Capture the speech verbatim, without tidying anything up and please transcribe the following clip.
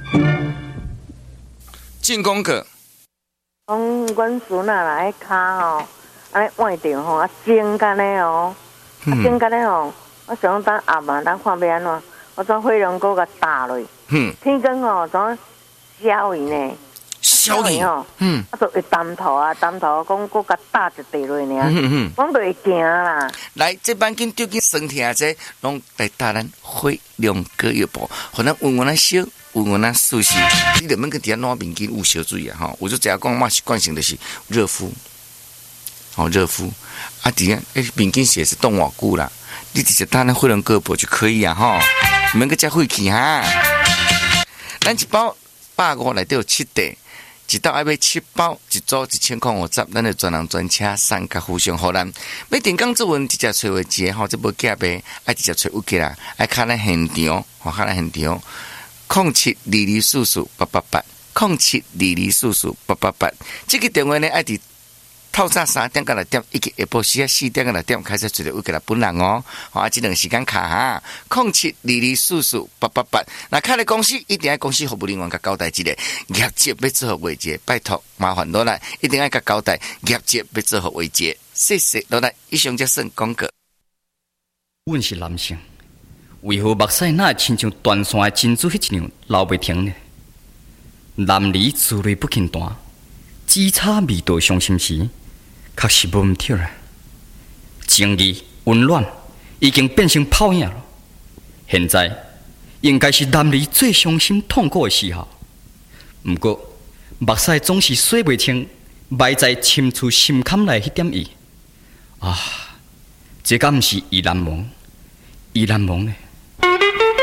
进攻课。 讲阮孙啊啦，迄骹吼，安尼换着吼，啊整干的哦，啊整干的哦，我想等暗啊，等看要安怎，我将火龙果甲打落，嗯，天光吼，怎消伊呢？ 消伊吼，嗯，啊，就会担头啊，担头讲搁甲打一地落尔，嗯嗯，我就会惊啦。 来，这班紧丢紧身体啊，这拢来打咱火龙果药包，互咱温温啊烧。有我那熟悉，你得门个底下拿面巾有小注意啊哈！我就只要讲嘛习惯性的是热敷，好、哦、热敷啊底下诶面巾写是冻瓦固啦，你直接打那火龙果包就可以啊哈！免个加晦气哈！咱一包百五内底有七袋，一道爱买七包，一组一千块五十，咱就专人专车三甲互相互咱。要定岗做文直接找话接吼，这无假呗，爱直接找有吉啦，爱看咱现场，吼看咱现场。空七二二四四八八八，空七二二四四八八八。这个电话呢，爱伫透早三点到六点，以及下晡时啊四点到六点开始做着有给他本人哦。啊，这两时间卡哈，空七二二四四八八八。那开了公司一定要公司服务人员甲交代一个业绩要做好为节，拜托麻烦落来，一定要甲交代业绩要做好为节。谢谢落来，以上就算广告。 阮是男性。为何目屎哪会亲像断线的珍珠迄一样流袂停呢？男儿自泪不轻弹，只差味道伤心时，确实无毋对啊。情义温暖已经变成泡影了，现在应该是男儿最伤心痛苦的时候。毋过目屎总是洗袂清，埋在深处心坎内迄点意啊，这敢毋是意难忘？意难忘呢？